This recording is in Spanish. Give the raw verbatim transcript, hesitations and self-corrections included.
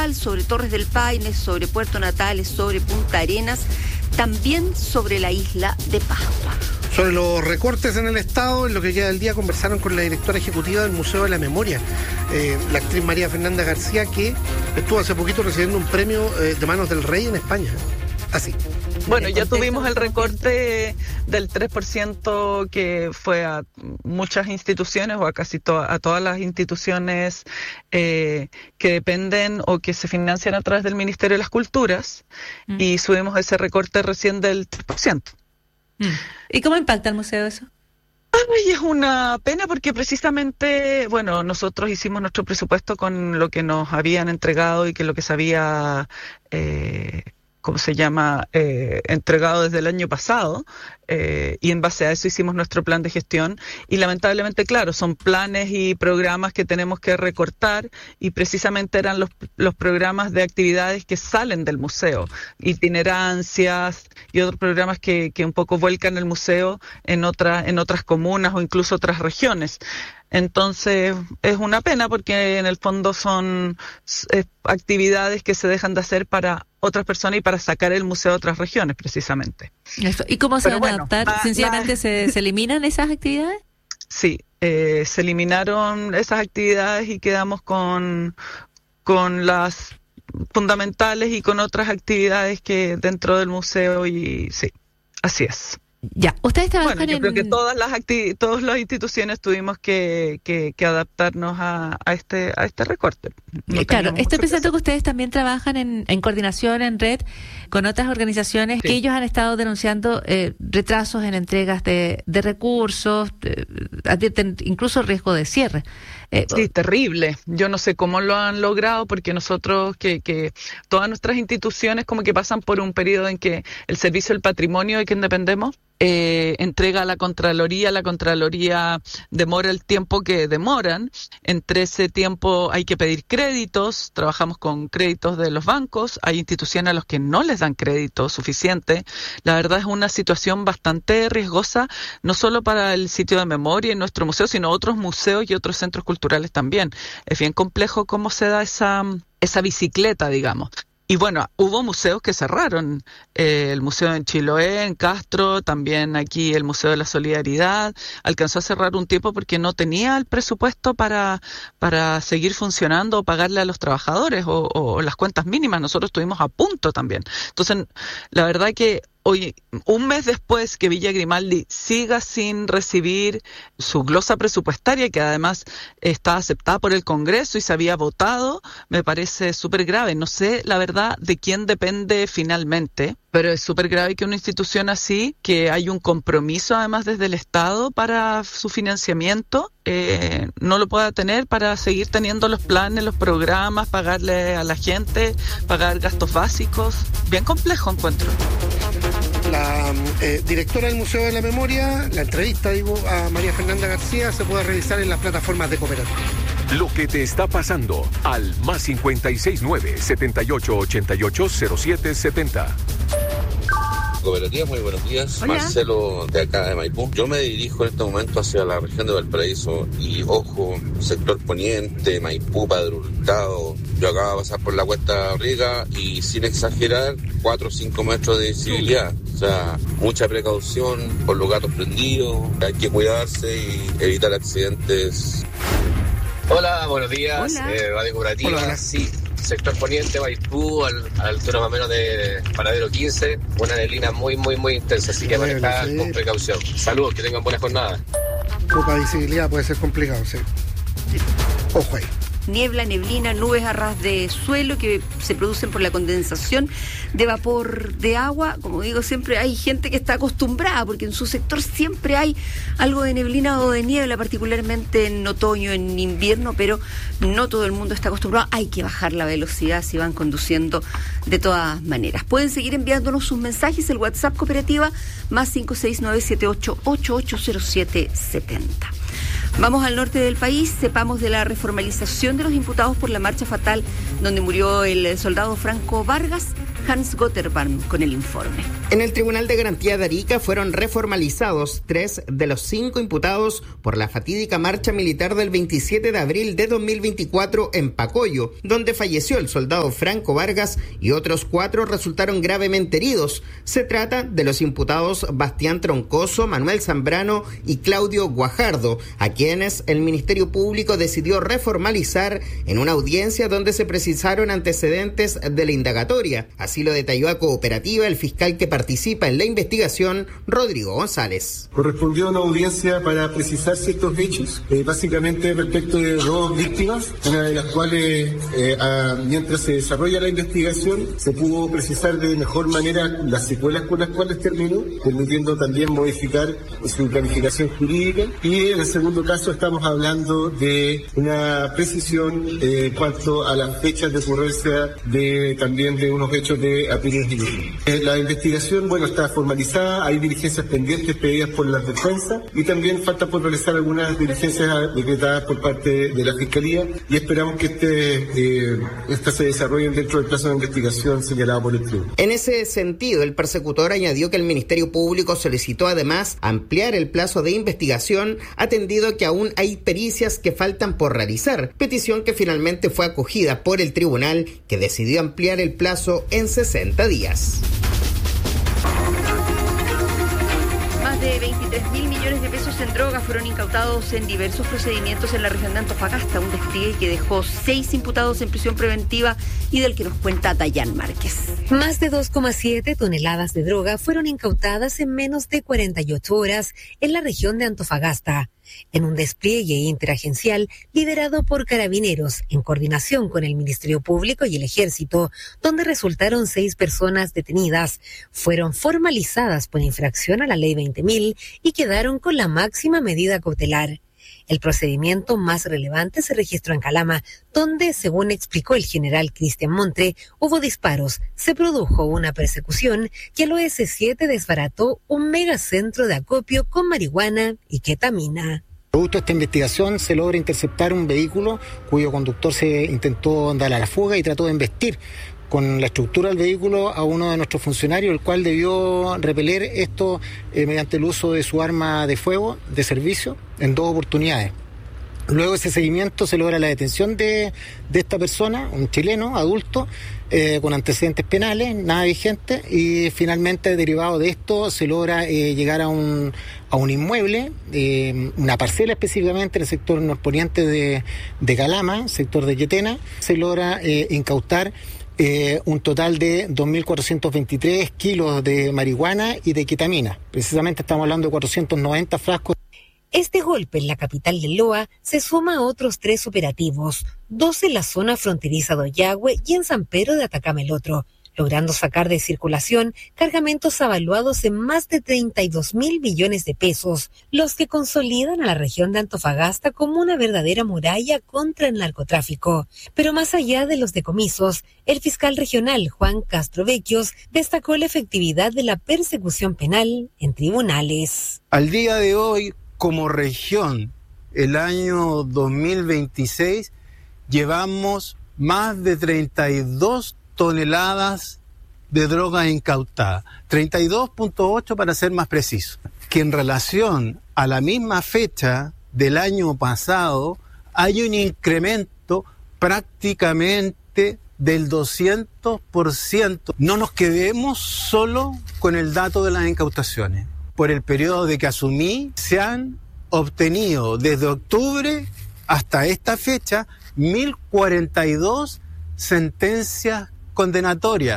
Austral, sobre Torres del Paine, sobre Puerto Natales, sobre Punta Arenas, también sobre la isla de Pascua. Sobre los recortes en el Estado, en lo que queda del día, conversaron con la directora ejecutiva del Museo de la Memoria, eh, la actriz María Fernanda García, que estuvo hace poquito recibiendo un premio eh, de manos del rey en España. Así. Bueno, ya tuvimos el recorte del tres por ciento que fue a muchas instituciones o a casi to- a todas las instituciones eh, que dependen o que se financian a través del Ministerio de las Culturas, mm. y subimos ese recorte recién del tres por ciento. Mm. ¿Y cómo impacta el museo eso? Ay, es una pena porque precisamente, bueno, nosotros hicimos nuestro presupuesto con lo que nos habían entregado y que lo que se había... Eh, ¿cómo se llama?, eh, entregado desde el año pasado, eh, y en base a eso hicimos nuestro plan de gestión, y lamentablemente, claro, son planes y programas que tenemos que recortar, y precisamente eran los, los programas de actividades que salen del museo, itinerancias y otros programas que, que un poco vuelcan el museo en, otra, en otras comunas o incluso otras regiones. Entonces es una pena porque en el fondo son eh, actividades que se dejan de hacer para otras personas y para sacar el museo a otras regiones precisamente. Eso. ¿Y cómo se Pero van bueno, a adaptar? la, ¿Sencillamente la... se, se eliminan esas actividades? Sí, eh, se eliminaron esas actividades y quedamos con, con las fundamentales y con otras actividades que dentro del museo, y sí, así es. Ya, ustedes trabajan bueno, yo en... creo que todas las acti- todas las instituciones tuvimos que, que, que adaptarnos a, a este a este recorte. No eh, claro, estoy pensando que, que ustedes también trabajan en, en coordinación, en red, con otras organizaciones, sí, que ellos han estado denunciando eh, retrasos en entregas de, de recursos, eh, advierten incluso riesgo de cierre. Eh, sí, terrible. Yo no sé cómo lo han logrado, porque nosotros, que, que todas nuestras instituciones como que pasan por un periodo en que el Servicio del Patrimonio de quien dependemos, Eh, entrega a la Contraloría, la Contraloría demora el tiempo que demoran, entre ese tiempo hay que pedir créditos, trabajamos con créditos de los bancos, hay instituciones a los que no les dan crédito suficiente. La verdad es una situación bastante riesgosa, no solo para el sitio de memoria en nuestro museo, sino otros museos y otros centros culturales también. Es bien complejo cómo se da esa, esa bicicleta, digamos. Y bueno, hubo museos que cerraron, eh, el museo en Chiloé, en Castro, también aquí el Museo de la Solidaridad, alcanzó a cerrar un tiempo porque no tenía el presupuesto para, para seguir funcionando o pagarle a los trabajadores o, o las cuentas mínimas. Nosotros estuvimos a punto también. Entonces, la verdad que hoy, un mes después que Villa Grimaldi siga sin recibir su glosa presupuestaria, que además está aceptada por el Congreso y se había votado, me parece súper grave. No sé, la verdad, de quién depende finalmente, pero es súper grave que una institución así, que hay un compromiso además desde el Estado para su financiamiento, eh, no lo pueda tener para seguir teniendo los planes, los programas, pagarle a la gente, pagar gastos básicos. Bien complejo encuentro. La eh, directora del Museo de la Memoria, la entrevista, digo, a María Fernanda García se puede realizar en las plataformas de Cooperativa. Lo que te está pasando al más cincuenta y seis nueve, setenta y ocho ochenta y ocho, cero siete setenta. Cooperativa, muy buenos días. Hola. Marcelo, de acá de Maipú. Yo me dirijo en este momento hacia la región de Valparaíso y, ojo, sector poniente, Maipú, Padre Hurtado. Yo acabo de pasar por la Cuesta Rica y, sin exagerar, cuatro o cinco metros de visibilidad. O sea, mucha precaución por los gatos prendidos. Hay que cuidarse y evitar accidentes. Hola, buenos días. Hola. Eh, Radio Cooperativa. Hola, hola. Sí, sector poniente, Maipú, al, a la altura más o menos de Paradero quince. Una neblina muy, muy, muy intensa, así que Bueno, manejar sí. con precaución. Saludos, que tengan buena jornada. Poca visibilidad puede ser complicado, sí. Ojo ahí. Niebla, neblina, nubes a ras de suelo que se producen por la condensación de vapor de agua. Como digo, siempre hay gente que está acostumbrada, porque en su sector siempre hay algo de neblina o de niebla, particularmente en otoño, en invierno, pero no todo el mundo está acostumbrado. Hay que bajar la velocidad si van conduciendo de todas maneras. Pueden seguir enviándonos sus mensajes, el WhatsApp Cooperativa, más cinco seis nueve siete ocho ocho ocho cero siete siete cero. Vamos al norte del país, sepamos de la reformalización de los imputados por la marcha fatal donde murió el soldado Franco Vargas. Hans Gotterbaum con el informe. En el Tribunal de Garantía de Arica fueron reformalizados tres de los cinco imputados por la fatídica marcha militar del veintisiete de abril de dos mil veinticuatro en Pacoyo, donde falleció el soldado Franco Vargas y otros cuatro resultaron gravemente heridos. Se trata de los imputados Bastián Troncoso, Manuel Zambrano y Claudio Guajardo, a quienes el Ministerio Público decidió reformalizar en una audiencia donde se precisaron antecedentes de la indagatoria. Así lo detalló a Cooperativa el fiscal que participa en la investigación, Rodrigo González. Correspondió una audiencia para precisar ciertos hechos, eh, básicamente respecto de dos víctimas, una de las cuales, eh, a, mientras se desarrolla la investigación, se pudo precisar de mejor manera las secuelas con las cuales terminó, permitiendo también modificar su planificación jurídica. Y en el segundo caso estamos hablando de una precisión eh, en cuanto a las fechas de ocurrencia de también de unos hechos de abril y junio. Eh, la investigación, bueno, está formalizada, hay diligencias pendientes pedidas por la defensa y también falta por realizar algunas diligencias decretadas por parte de la Fiscalía y esperamos que este, eh, estas se desarrollen dentro del plazo de investigación señalado por el tribunal. En ese sentido, el persecutor añadió que el Ministerio Público solicitó además ampliar el plazo de investigación, atendido que aún hay pericias que faltan por realizar, petición que finalmente fue acogida por el tribunal, que decidió ampliar el plazo en sesenta días. Más de veintitrés mil millones de pesos en drogas fueron incautados en diversos procedimientos en la región de Antofagasta, un despliegue que dejó seis imputados en prisión preventiva y del que nos cuenta Dayan Márquez. Más de dos coma siete toneladas de droga fueron incautadas en menos de cuarenta y ocho horas en la región de Antofagasta, en un despliegue interagencial liderado por Carabineros en coordinación con el Ministerio Público y el Ejército, donde resultaron seis personas detenidas, fueron formalizadas por infracción a la ley veinte mil y quedaron con la máxima medida cautelar. El procedimiento más relevante se registró en Calama, donde, según explicó el general Cristian Montre, hubo disparos, se produjo una persecución y el O S siete desbarató un megacentro de acopio con marihuana y ketamina. Producto de esta investigación se logra interceptar un vehículo cuyo conductor se intentó dar a la fuga y trató de embestir con la estructura del vehículo a uno de nuestros funcionarios, el cual debió repeler esto eh, mediante el uso de su arma de fuego de servicio en dos oportunidades. Luego de ese seguimiento se logra la detención de, de esta persona, un chileno adulto, eh, con antecedentes penales, nada vigente, y finalmente derivado de esto se logra eh, llegar a un, a un inmueble, eh, una parcela específicamente en el sector norponiente de, de Calama, sector de Yetena, se logra eh, incautar Eh, un total de dos mil cuatrocientos veintitrés kilos de marihuana y de ketamina. Precisamente estamos hablando de cuatrocientos noventa frascos. Este golpe en la capital del Loa se suma a otros tres operativos, dos en la zona fronteriza de Ollagüe y en San Pedro de Atacama el otro, logrando sacar de circulación cargamentos avaluados en más de treinta y dos mil millones de pesos, los que consolidan a la región de Antofagasta como una verdadera muralla contra el narcotráfico. Pero más allá de los decomisos, el fiscal regional Juan Castrovecchios destacó la efectividad de la persecución penal en tribunales. Al día de hoy, como región, el año dos mil veintiséis, llevamos más de treinta y dos toneladas de droga incautada, treinta y dos punto ocho para ser más preciso, que en relación a la misma fecha del año pasado hay un incremento prácticamente del doscientos por ciento. No nos quedemos solo con el dato de las incautaciones. Por el periodo de que asumí, se han obtenido desde octubre hasta esta fecha mil cuarenta y dos sentencias condenatoria.